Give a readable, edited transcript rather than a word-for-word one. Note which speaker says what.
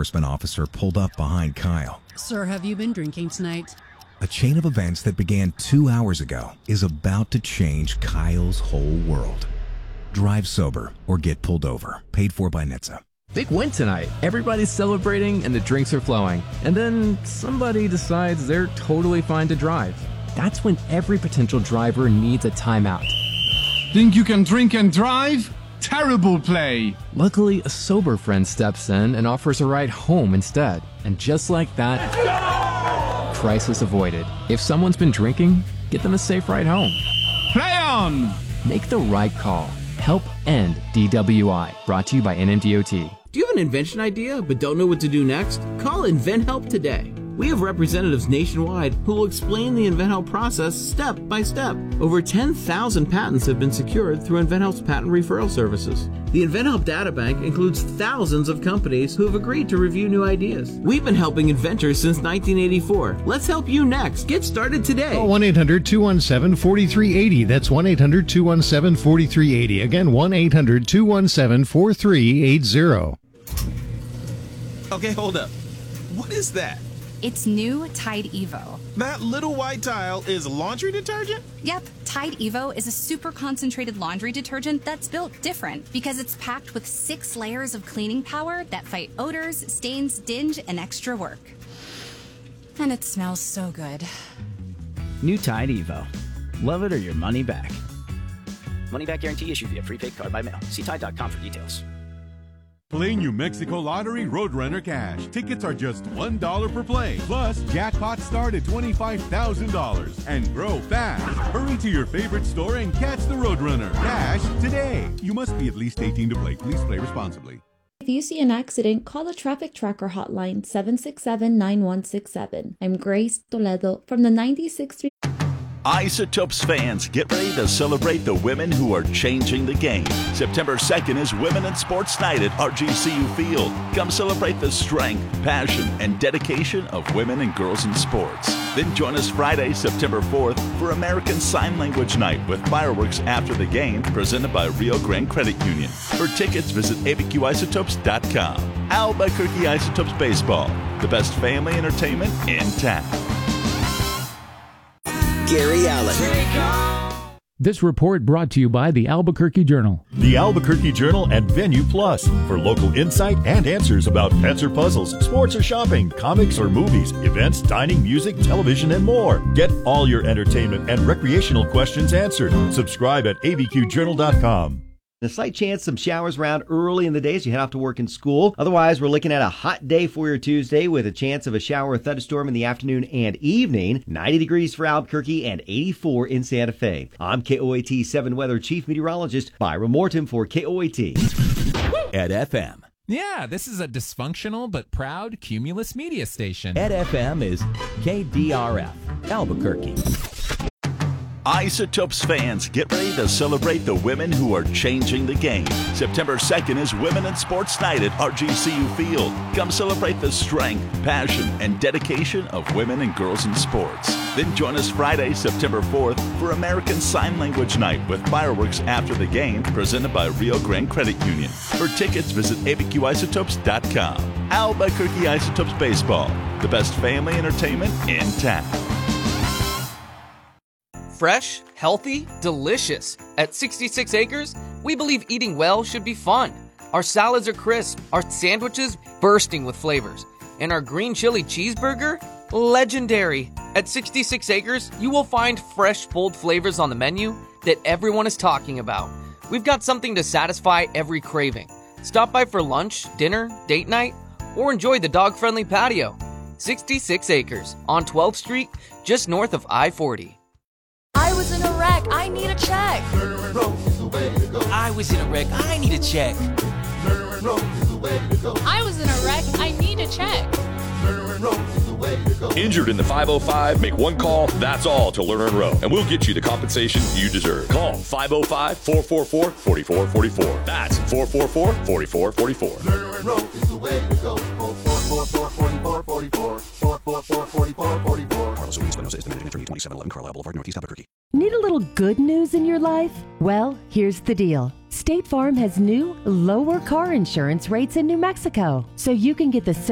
Speaker 1: enforcement officer pulled up behind Kyle.
Speaker 2: Sir, have you been drinking tonight?
Speaker 1: A chain of events that began 2 hours ago is about to change Kyle's whole world. Drive sober or get pulled over. Paid for by NHTSA.
Speaker 3: Big win tonight. Everybody's celebrating and the drinks are flowing. And then somebody decides they're totally fine to drive. That's when every potential driver needs a timeout.
Speaker 4: Think you can drink and drive? Terrible play.
Speaker 3: Luckily, a sober friend steps in and offers a ride home instead. And just like that, crisis avoided. If someone's been drinking, get them a safe ride home.
Speaker 4: Play on!
Speaker 3: Make the right call. Help end DWI. Brought to you by NMDOT.
Speaker 5: Do you have an invention idea but don't know what to do next? Call InventHelp today. We have representatives nationwide who will explain the InventHelp process step by step. Over 10,000 patents have been secured through InventHelp's patent referral services. The InventHelp data bank includes thousands of companies who have agreed to review new ideas. We've been helping inventors since 1984. Let's help you next. Get started today.
Speaker 6: Call 1-800-217-4380. That's 1-800-217-4380. Again, 1-800-217-4380.
Speaker 7: Okay, hold up. What is that?
Speaker 8: It's new Tide Evo.
Speaker 7: That little white tile is laundry detergent?
Speaker 8: Yep, Tide Evo is a super concentrated laundry detergent that's built different because it's packed with 6 layers of cleaning power that fight odors, stains, dinge, and extra work. And it smells so good.
Speaker 9: New Tide Evo. Love it or your money back. Money back guarantee issued via prepaid card by mail. See Tide.com for details.
Speaker 10: Play New Mexico Lottery Roadrunner Cash. Tickets are just $1 per play. Plus, jackpots start at $25,000 and grow fast. Hurry to your favorite store and catch the Roadrunner Cash today. You must be at least 18 to play. Please play responsibly.
Speaker 11: If you see an accident, call the Traffic Tracker hotline 767-9167. I'm Grace Toledo from the 96th Street.
Speaker 12: Isotopes fans, get ready to celebrate the women who are changing the game. September 2nd is Women in Sports Night at RGCU Field. Come celebrate the strength, passion, and dedication of women and girls in sports. Then join us Friday, September 4th for American Sign Language Night with fireworks after the game presented by Rio Grande Credit Union. For tickets, visit abqisotopes.com. Albuquerque Isotopes Baseball, the best family entertainment in town.
Speaker 13: Gary Allen.
Speaker 14: This report brought to you by the Albuquerque Journal.
Speaker 15: The Albuquerque Journal and Venue Plus for local insight and answers about pets or puzzles, sports or shopping, comics or movies, events, dining, music, television, and more. Get all your entertainment and recreational questions answered. Subscribe at abqjournal.com.
Speaker 16: A slight chance some showers around early in the day as you head off to work and school. Otherwise, we're looking at a hot day for your Tuesday with a chance of a shower or thunderstorm in the afternoon and evening. 90 degrees for Albuquerque and 84 in Santa Fe. I'm KOAT 7 Weather Chief Meteorologist Byron Morton for KOAT.
Speaker 17: Ed FM.
Speaker 18: Yeah, this is a dysfunctional but proud Cumulus media station.
Speaker 17: Ed FM is KDRF, Albuquerque.
Speaker 12: Isotopes fans, get ready to celebrate the women who are changing the game. September 2nd is Women in Sports Night at RGCU Field. Come celebrate the strength, passion, and dedication of women and girls in sports. Then join us Friday, September 4th for American Sign Language Night with fireworks after the game presented by Rio Grande Credit Union. For tickets, visit abqisotopes.com. Albuquerque Isotopes Baseball, the best family entertainment in town.
Speaker 19: Fresh, healthy, delicious. At 66 Acres, we believe eating well should be fun. Our salads are crisp, our sandwiches bursting with flavors, and our green chili cheeseburger, legendary. At 66 Acres, you will find fresh, bold flavors on the menu that everyone is talking about. We've got something to satisfy every craving. Stop by for lunch, dinner, date night, or enjoy the dog-friendly patio. 66 Acres on 12th Street, just north of I-40.
Speaker 20: I was in a wreck. I need a check.
Speaker 7: I was in a wreck. I need a check.
Speaker 20: I was in a wreck. I need a check.
Speaker 2: Injured in the 505? Make one call, that's all, to Lerner and Rowe, and we'll get you the compensation you deserve. Call 505-444-4444. That's 444-4444. Lerner and Rowe is the way to go. 444-4444.
Speaker 1: Carlos Ruiz Espinosa is the managing attorney, 2711 Carlisle Boulevard, Northeast Albuquerque.
Speaker 5: Need a little good news in your life? Well, here's the deal. State Farm has new, lower car insurance rates in New Mexico, so you can get the